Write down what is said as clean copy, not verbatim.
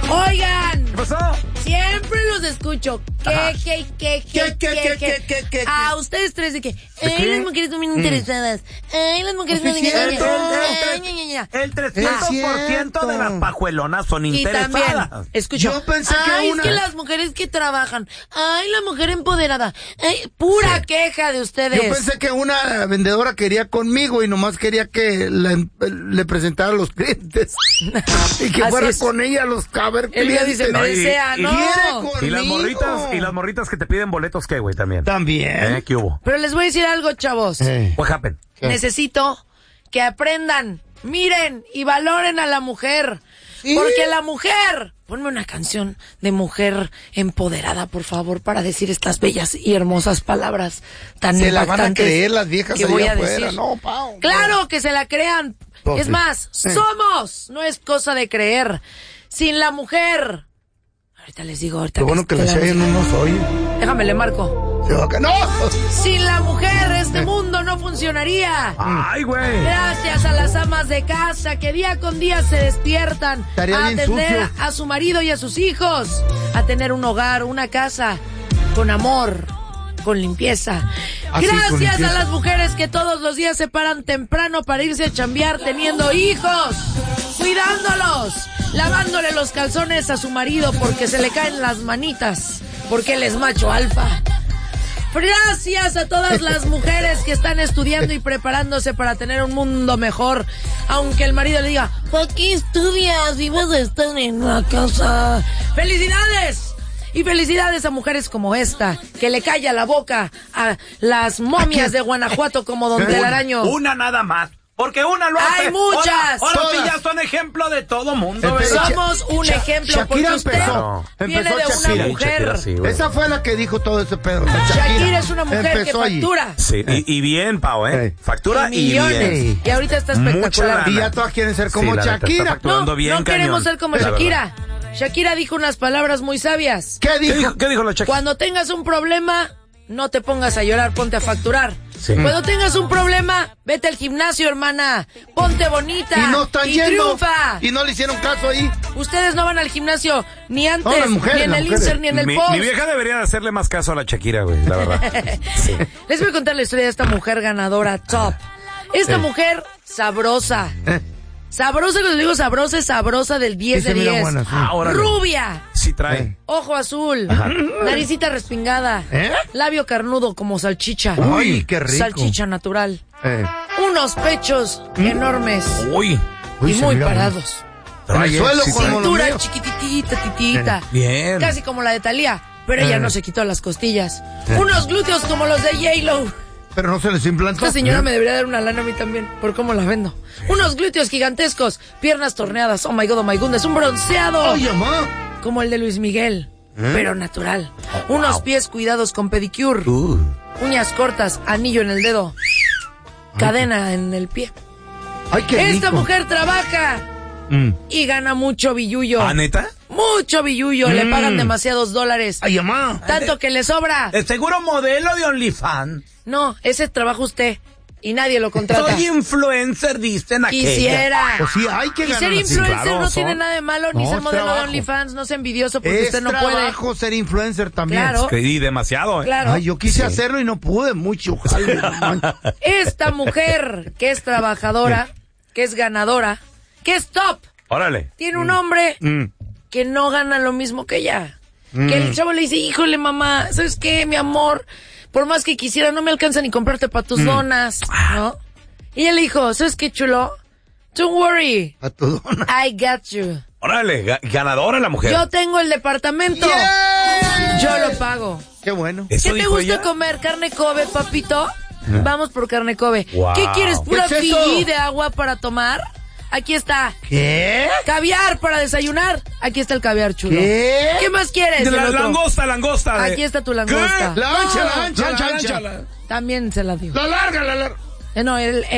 Oigan. ¿Qué pasó? Siempre los escucho. ¿Qué? A ustedes tres de que, las mujeres son bien interesadas. Ay, las mujeres son bien interesadas. El 300% de las pajuelonas son interesadas. Y también, escucho. Yo pensé que es que las mujeres que trabajan. Ay, la mujer empoderada. Ay, pura queja de ustedes. Yo pensé que una vendedora quería conmigo y nomás quería que le presentara a los clientes. Y que fuera con ella a los caber clientes. Él dice, me desea, ¿no? Y las morritas que te piden boletos, ¿qué, güey? También. ¿Qué hubo? Pero les voy a decir algo, chavos. What happened? Necesito que aprendan, miren y valoren a la mujer. ¿Sí? Porque la mujer... Ponme una canción de mujer empoderada, por favor, para decir estas bellas y hermosas palabras tan impactantes. Se la van a creer las viejas allá afuera. No, Pau. Claro que se la crean. Pues es más, somos. No es cosa de creer. Sin la mujer... Ahorita les digo, Qué bueno que les oyen unos oye. Déjame, le marco. ¡No! Sin la mujer, este mundo no funcionaría. ¡Ay, güey! Gracias a las amas de casa que día con día se despiertan a atender a su marido y a sus hijos, a tener un hogar, una casa, con amor, con limpieza. Gracias a las mujeres que todos los días se paran temprano para irse a chambear teniendo hijos, cuidándolos, lavándole los calzones a su marido porque se le caen las manitas, porque él es macho alfa. Gracias a todas las mujeres que están estudiando y preparándose para tener un mundo mejor, aunque el marido le diga, ¿por qué estudias y vas a estar en la casa? ¡Felicidades! Y felicidades a mujeres como esta, que le calla la boca a las momias de Guanajuato como Don Telaraño. Una nada más. Porque una lo hace. ¡Hay muchas! Ahora sí ya son ejemplo de todo mundo. Somos un ejemplo. Shakira porque usted viene de una mujer. Shakira, sí, esa fue la que dijo todo ese pedo. Shakira es una mujer que factura. Sí, y bien, Pau, Factura y bien. Y ahorita está espectacular. Y ya todas quieren ser como Shakira. No queremos ser como Shakira. Shakira dijo unas palabras muy sabias. ¿Qué dijo? ¿Qué dijo la Shakira? Cuando tengas un problema, no te pongas a llorar, ponte a facturar. Sí. Cuando tengas un problema, vete al gimnasio, hermana. Ponte bonita. Y no están yendo. Triunfa. Y no le hicieron caso ahí. Ustedes no van al gimnasio ni antes, ni en el insert, ni en el post. Mi vieja debería de hacerle más caso a la Shakira, güey, la verdad. Sí. Les voy a contar la historia de esta mujer ganadora top. Esta mujer sabrosa. Sabrosa, cuando digo sabrosa, es sabrosa del 10 de 10. Buena, sí. Rubia. Sí trae. Ojo azul. Naricita respingada. Labio carnudo como salchicha. Uy, qué rico. Salchicha natural. Unos pechos enormes. Uy, y muy parados. En el suelo como cintura chiquititita. Bien. Casi como la de Thalía. Pero ella no se quitó las costillas. Unos glúteos como los de J-Lo. Pero no se les implantó. Esta señora me debería dar una lana a mí también, por cómo la vendo. Unos glúteos gigantescos, piernas torneadas, oh my goodness, un bronceado. ¡Ay, mamá! Como el de Luis Miguel, pero natural. Unos pies cuidados con pedicure. Uñas cortas, anillo en el dedo. Cadena en el pie. ¡Ay, qué rico! Esta mujer trabaja y gana mucho billullo. ¿Ah, neta? Mucho billullo, le pagan demasiados dólares. ¡Ay, mamá! Tanto que le sobra. ¿De seguro modelo de OnlyFans? No, ese trabaja usted y nadie lo contrata. Soy influencer, dicen aquella. Quisiera. Pues sí, hay que y ganar. ser influencer claro, no tiene nada de malo, ni ser modelo de OnlyFans, no sea envidioso porque usted no puede. Es trabajo ser influencer también. Claro. Y demasiado, Claro. Ay, yo quise hacerlo y no pude mucho. Esta mujer que es trabajadora, que es ganadora, que es top, Órale. tiene un hombre que no gana lo mismo que ella. Que el chavo le dice, híjole mamá, ¿sabes qué, mi amor? Por más que quisiera, no me alcanza ni comprarte para tus donas, ¿no? Y ella le dijo, ¿sabes qué, chulo? Don't worry. A tu dona. I got you. Órale, ganadora la mujer. Yo tengo el departamento. Yeah. Yo lo pago. Qué bueno. ¿Eso ¿Qué te dijo gusta ella? comer? ¿Carne Kobe, papito? Vamos por carne Kobe. Wow. ¿Qué quieres? ¿Pura ¿Qué es eso? Fiji de agua para tomar? Aquí está. ¿Qué? Caviar para desayunar. Aquí está el caviar, chulo. ¿Qué? ¿Qué más quieres? De la del otro? langosta. Aquí está tu langosta. La ancha. También se la digo. La larga. No,